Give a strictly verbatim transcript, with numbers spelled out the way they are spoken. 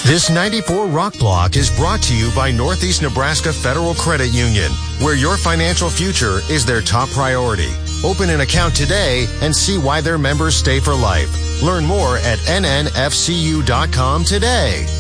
This ninety-four Rock Block is brought to you by Northeast Nebraska Federal Credit Union, where your financial future is their top priority. Open an account today and see why their members stay for life. Learn more at N N F C U dot com today.